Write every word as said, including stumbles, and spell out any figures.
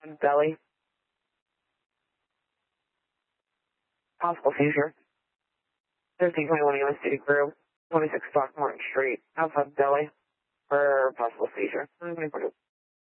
Belly. Possible seizure. thirteen twenty-one U S City Crew. twenty-six Stock Martin Street. Outside Belly. For possible seizure.